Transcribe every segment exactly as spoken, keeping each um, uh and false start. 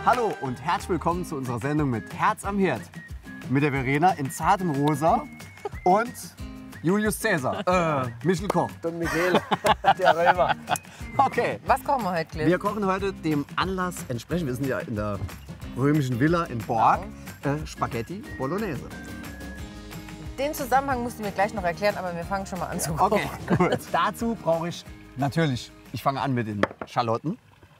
Hallo und herzlich willkommen zu unserer Sendung mit Herz am Herd. Mit der Verena in zartem Rosa und Julius Caesar, äh, Michel Koch. Und Michele, der Römer. Okay, Was kochen wir heute, Cliff? wir kochen heute dem Anlass entsprechend, wir sind ja in der römischen Villa in Borg, äh, Spaghetti Bolognese. Den Zusammenhang musst du mir gleich noch erklären, aber wir fangen schon mal an zu kochen. Okay, gut. Dazu brauche ich natürlich, ich fange an mit den Schalotten.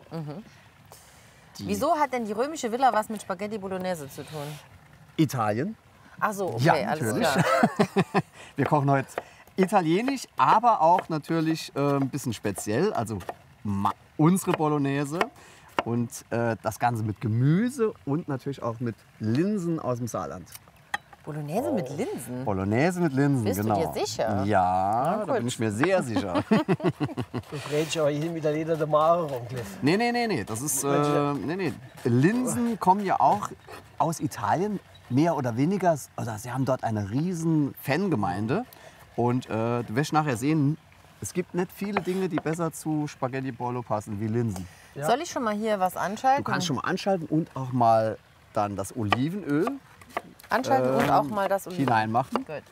Die Wieso hat denn die römische Villa was mit Spaghetti Bolognese zu tun? Italien. Ach so, okay, Ja, alles natürlich. klar. Wir kochen heute italienisch, aber auch natürlich äh, ein bisschen speziell, also ma- unsere Bolognese. Und äh, das Ganze mit Gemüse und natürlich auch mit Linsen aus dem Saarland. Bolognese mit Linsen? Bolognese mit Linsen, Bist du genau. dir sicher? Ja, da gut. bin ich mir sehr sicher. Du frätst aber hier mit der Leder der Mare rum, Cliff. Nee, nee, nee, nee, das ist, äh, nee, nee. Linsen kommen ja auch aus Italien, mehr oder weniger. Oder sie haben dort eine riesen Fangemeinde. Und äh, du wirst nachher sehen, es gibt nicht viele Dinge, die besser zu Spaghetti Bolo passen wie Linsen. Ja. Soll ich schon mal hier was anschalten? Du kannst schon mal anschalten und auch mal dann das Olivenöl Anschalten und ähm, auch mal das Oliven. hineinmachen. Gut.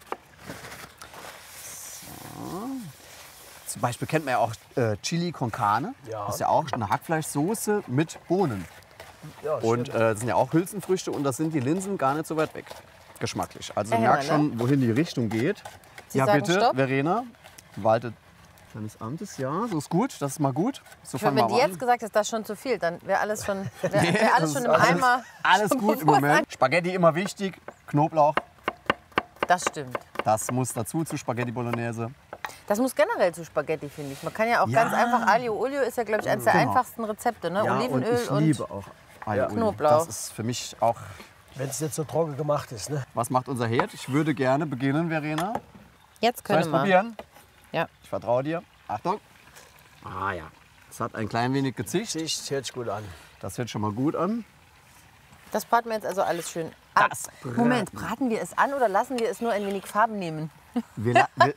Zum Beispiel kennt man ja auch äh, Chili con Carne. Ja. Das ist ja auch eine Hackfleischsoße mit Bohnen. Ja, Und stimmt. äh, das sind ja auch Hülsenfrüchte und das sind die Linsen gar nicht so weit weg, geschmacklich. Also du Ja, merkst ja, ne? schon, wohin die Richtung geht. Sie ja sagen bitte, Stopp. Verena, waltet deines Amtes. Ja, so ist gut, das ist mal gut. So fangen Wenn wir die mal jetzt an. gesagt hast, das ist schon zu viel, dann wäre alles schon, wär, wär Das alles ist schon im alles- Eimer. Alles schon gut im bevor es Moment. Spaghetti immer wichtig, Knoblauch, an- Das stimmt. das muss dazu zu Spaghetti Bolognese. Das muss generell zu Spaghetti, finde ich. Man kann ja auch Ja. ganz einfach Aglio Olio ist ja, glaube ich, eines der Genau. einfachsten Rezepte. Ne? Ja, Olivenöl und ich und liebe auch Aioli. Knoblauch. Das ist für mich auch, Wenn es nicht so trocken gemacht ist. Ne? was macht unser Herd? Ich würde gerne beginnen, Verena. jetzt Soll ich können es wir. probieren? Ja. Ich vertraue dir. Achtung. Ah ja. Es hat ein klein wenig gezischt. Sicht hört sich gut an. Das hört schon mal gut an. Das braten wir jetzt also alles schön ab. Das Moment, braten wir es an oder lassen wir es nur ein wenig Farben nehmen? Wir, la- wir,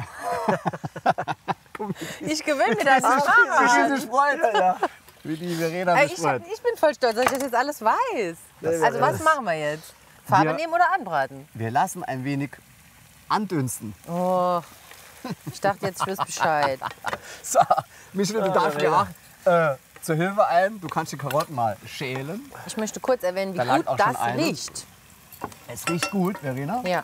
Ich gewöhne mir das wie nicht. sie freut, ja. Wie die Verena Ey, sich ich, hab, freut. ich bin voll stolz, dass ich das jetzt alles weiß. Also was machen wir jetzt? Farbe Wir- nehmen oder anbraten? Wir lassen ein wenig andünsten. Oh, ich dachte jetzt, ich wüsste Bescheid. So, Michel, du darfst dir auch äh, zur Hilfe ein. Du kannst die Karotten mal schälen. Ich möchte kurz erwähnen, wie Da langt gut auch schon das eine. riecht. Es riecht gut, Verena. Ja.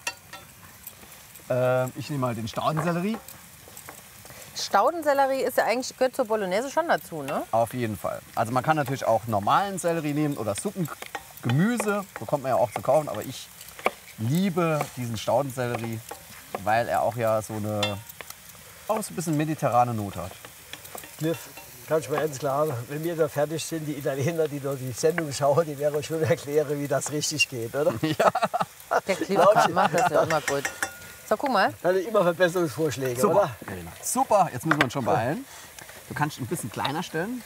Äh, ich nehme mal den Staudensellerie. Staudensellerie ist ja eigentlich, gehört zur Bolognese schon dazu, ne? Auf jeden Fall. Also man kann natürlich auch normalen Sellerie nehmen oder Suppengemüse. Bekommt man ja auch zu kaufen. Aber ich liebe diesen Staudensellerie, weil er auch ja so eine auch so ein bisschen mediterrane Note hat. Cliff, kannst du mir eins klar, wenn wir da fertig sind, die Italiener, die dort die Sendung schauen, die werden schon erklären, wie das richtig geht, oder? Der Kleber macht das ja immer gut. So, guck mal. Dann immer Verbesserungsvorschläge, Super, oder? Verena. Super, jetzt müssen wir uns schon beeilen. Du kannst ein bisschen kleiner stellen.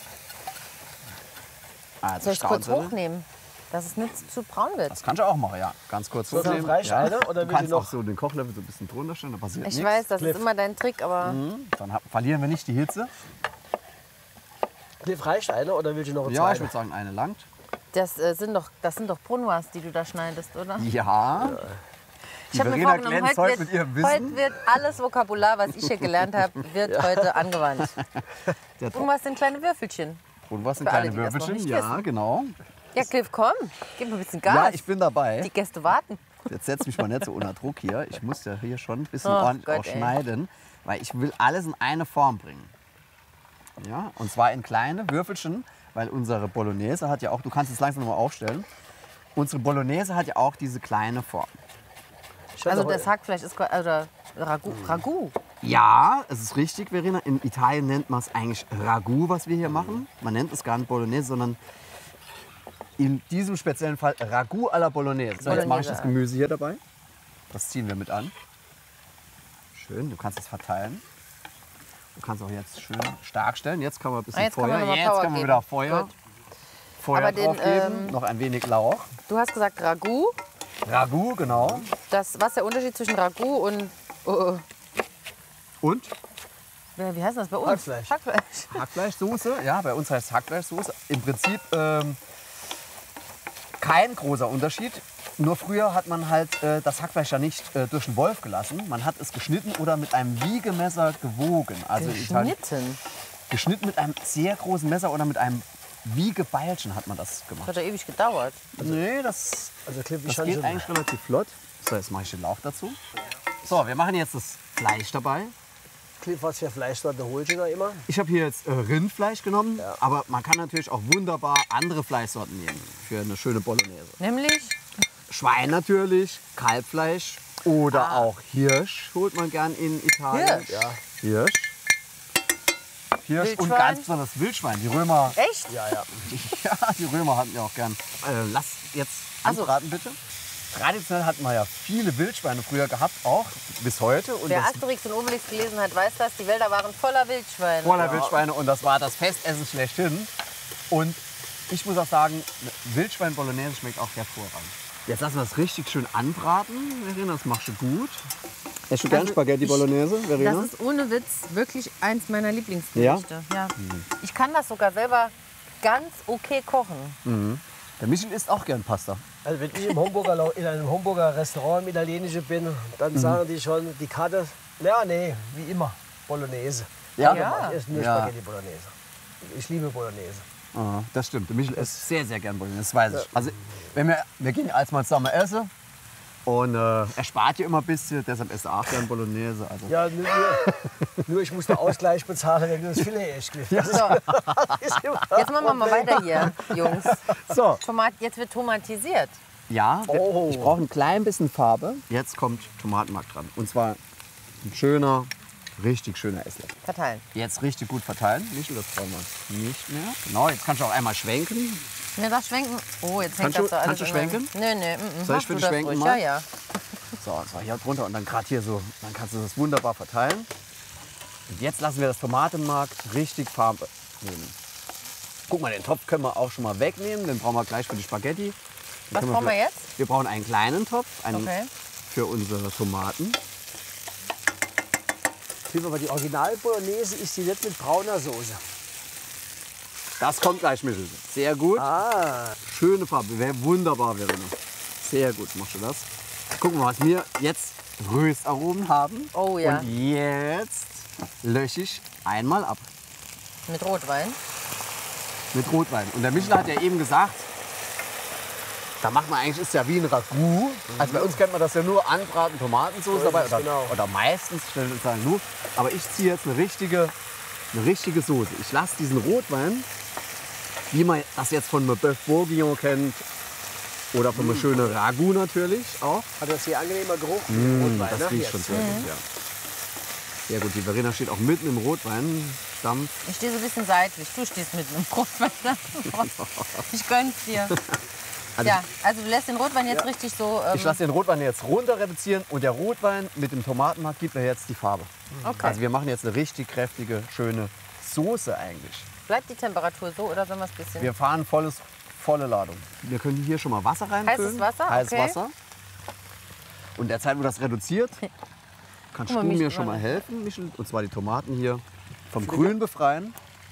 Also Soll ich es kurz Staudensellerie. hochnehmen, dass es nicht zu braun wird? Das kannst du auch machen, ja. Ganz kurz So, hochnehmen. reicht ja. eine, oder Du will die kannst noch- auch so den Kochlöffel so ein bisschen drunter stellen, da passiert Ich nichts. weiß, das Cliff. ist immer dein Trick, aber Dann ha- verlieren wir nicht die Hitze. Cliff, reicht eine oder willst du noch eine Ja, ich zweite? würde sagen, eine langt. das, äh, sind doch, das sind doch Brunoise, die du da schneidest, oder? Ja. Die Ich habe mir Verena vorgenommen, glänzt heute heute mit ihrem wird, heute Wissen. wird alles Vokabular, was ich hier gelernt habe, wird heute angewandt. Der Brunoise sind kleine Würfelchen. Und was sind Für alle, kleine die das noch Würfelchen? nicht Ja, wissen. genau. Ja, Cliff, komm, gib mal ein bisschen Gas. Ja, ich bin dabei. Die Gäste warten. Jetzt setz mich mal nicht so unter Druck hier. Ich muss ja hier schon ein bisschen Oh ordentlich Gott, auch ey. schneiden, weil ich will alles in eine Form bringen. Ja, und zwar in kleine Würfelchen, weil unsere Bolognese hat ja auch, du kannst es langsam noch mal aufstellen, unsere Bolognese hat ja auch diese kleine Form. Ich hatte Also heute- das Hackfleisch ist quasi, oder Ragout. Ragout. Ja, es ist richtig, Verena. In Italien nennt man es eigentlich Ragout, was wir hier machen. Man nennt es gar nicht Bolognese, sondern in diesem speziellen Fall Ragout alla Bolognese. So, jetzt mache ich Bolognese. das Gemüse hier dabei. Das ziehen wir mit an. Schön, du kannst es verteilen. Du kannst auch jetzt schön stark stellen. Jetzt kann man ein bisschen Ah, jetzt kann Feuer. man noch mal jetzt Power kann man geben. wieder Feuer, Gut. Feuer Aber den, drauf geben. ähm, Noch ein wenig Lauch. Du hast gesagt Ragout. Ragout, genau. Das, was ist der Unterschied zwischen Ragout und... Oh, Und Wie heißt das bei uns? Hackfleisch. Hackfleisch. Hackfleischsoße, ja, bei uns heißt es Hackfleischsoße. Im Prinzip ähm, kein großer Unterschied. Nur früher hat man halt äh, das Hackfleisch ja nicht äh, durch den Wolf gelassen. Man hat es geschnitten oder mit einem Wiegemesser gewogen. Also Italien- Geschnitten. geschnitten mit einem sehr großen Messer oder mit einem Wiegebeilchen hat man das Das gemacht. hat ja ewig gedauert. Nee, das, Also Cliff, ich das schon geht schon- eigentlich relativ flott. So, jetzt mache ich den Lauch dazu. So, wir machen jetzt das Fleisch dabei. Cliff, was für Fleischsorte holst du da immer? Ich habe hier jetzt äh, Rindfleisch genommen, aber man kann natürlich auch wunderbar andere Fleischsorten nehmen für eine schöne Bolognese. Nämlich Schwein natürlich, Kalbfleisch oder Ah. auch Hirsch holt man gern in Italien. Hirsch? Ja. Hirsch. Hirsch und Wildschwein? ganz besonders Wildschwein. Die Römer, echt? Ja, ja. ja, die Römer hatten ja auch gern. Äh, lass jetzt Ach so. anbraten bitte. Traditionell hatten wir ja viele Wildschweine früher gehabt, auch bis heute. Und Wer das Asterix und Obelix gelesen hat, weiß das. Die Wälder waren voller Wildschweine. voller Wildschweine und das war das Festessen schlechthin. Und ich muss auch sagen, Wildschwein Bolognese schmeckt auch hervorragend. Jetzt lassen wir es richtig schön anbraten, Verena, das machst du gut. Hast du gern Also Spaghetti ich- Bolognese, Verena? Das ist ohne Witz wirklich eins meiner Lieblingsgerichte. Ja? Ich kann das sogar selber ganz okay kochen. Der Michel isst auch gern Pasta. Also wenn ich im Homburger, Lau- in einem Homburger Restaurant im Italienischen bin, dann Mhm. sagen die schon, die Karte, ja, nee, wie immer, Bolognese. Ja? Ja. Ich esse nur Ja. Spaghetti Bolognese. Ich liebe Bolognese. Ah, das stimmt. Der Michel isst sehr, sehr gern Bolognese, das weiß ich. Also, wenn wir, wir gehen als mal zusammen essen und äh, er spart ja immer ein bisschen, deshalb isst er auch gern Bolognese. Also. Ja, nur, nur, nur ich muss den Ausgleich bezahlen, wenn du das Filet isst. Cliff. Das ist- So, ist immer jetzt machen wir mal weiter hier, Jungs. So, Tomat, jetzt wird tomatisiert. ja, wir- Oh. ich brauche ein klein bisschen Farbe. Jetzt kommt Tomatenmark dran. Und zwar ein schöner, richtig schöner Esslöffel. Verteilen. Jetzt richtig gut verteilen. Michel, das brauchen wir nicht mehr. Genau, jetzt kannst du auch einmal schwenken. Ne, das schwenken. Oh, jetzt hängt Kannst du- das so alles. kannst du in schwenken? meinem- Nee, nee. Mm, mm. Soll ich Mach für du dich das schwenken ruhig. mal? Ja, ja. So, so hier drunter und dann gerade hier so. Dann kannst du das wunderbar verteilen. Und jetzt lassen wir das Tomatenmark richtig Farbe nehmen. Guck mal, den Topf können wir auch schon mal wegnehmen. Den brauchen wir gleich für die Spaghetti. Den Was können brauchen wir vielleicht- jetzt? Wir brauchen einen kleinen Topf einen Okay. für unsere Tomaten. Cliff, aber die Original Bolognese ist die nicht mit brauner Soße. Das kommt gleich, Michel. Sehr gut. Ah, Schöne Farbe. Wäre wunderbar, Verena. Sehr gut machst du das. Gucken wir mal, was wir jetzt Röstaromen haben. Oh ja. Und jetzt lösche ich einmal ab Mit Rotwein. mit Rotwein. Und der Michel hat ja eben gesagt, da macht man eigentlich, ist ja wie ein Ragout. Also bei uns kennt man das ja nur anbraten, Tomatensauce So dabei. ist es, Oder, genau. oder meistens, ich will nicht sagen nur. Aber ich ziehe jetzt eine richtige, eine richtige Soße. Ich lasse diesen Rotwein, wie man das jetzt von einem Bœuf Bourguignon kennt, oder von einem schönen Ragout natürlich auch. hat das hier angenehmer Geruch? Mm, Rotwein, das ne? riecht Jetzt. schon sehr gut, ja. Sehr gut, die Verena steht auch mitten im Rotweinstampf. Ich stehe so ein bisschen seitlich. Du stehst mitten im Rotwein. Ich gönn's dir. Also Ja, also du lässt den Rotwein jetzt richtig so. Ähm, Ich lasse den Rotwein jetzt runter reduzieren und der Rotwein mit dem Tomatenmark gibt mir jetzt die Farbe. okay. Also wir machen jetzt eine richtig kräftige, schöne Soße eigentlich. Bleibt die Temperatur so oder sollen wir es ein bisschen? Wir fahren volles, volle Ladung. Wir können hier schon mal Wasser reinfüllen. Heißes Wasser? Heißes Okay. Wasser. Und in der Zeit, wo das reduziert, kannst Guck mal, du Michel, mir schon mal warte. helfen, Michel. Und zwar die Tomaten hier vom Grün befreien.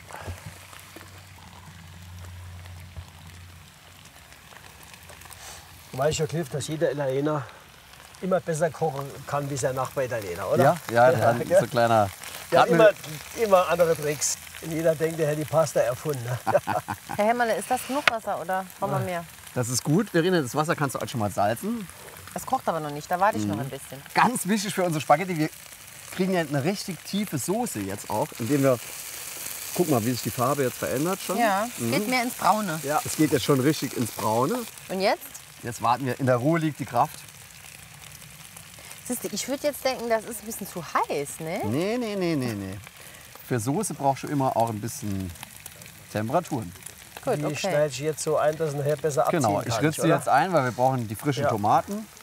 Du weißt ja, Cliff, dass jeder Italiener immer besser kochen kann wie sein Nachbar-Italiener, oder? Ja, ja, der hat gell? so ein kleiner. Der hat Hat immer, mir- immer andere Tricks. Und jeder denkt, er hätte die Pasta erfunden. Ne? Herr Hämmerle, ist das genug Wasser oder brauchen wir mehr? Das ist gut, Verena. Das Wasser kannst du auch schon mal salzen. Das kocht aber noch nicht, da warte ich Mhm. noch ein bisschen. Ganz wichtig für unsere Spaghetti, wir kriegen ja eine richtig tiefe Soße jetzt auch, indem wir, guck mal, wie sich die Farbe jetzt verändert schon. Ja, geht mehr ins Braune. Ja. Es geht jetzt schon richtig ins Braune. Und jetzt? Jetzt warten wir, in der Ruhe liegt die Kraft. Siehst du, ich würde jetzt denken, das ist ein bisschen zu heiß, ne? Nee, nee, nee, nee, nee. Für Soße brauchst du immer auch ein bisschen Temperaturen. Gut, Die okay. schneide ich jetzt so ein, dass es nachher besser abziehen Genau, kann. ich ritze sie oder? jetzt ein, weil wir brauchen die frischen Ja. Tomaten.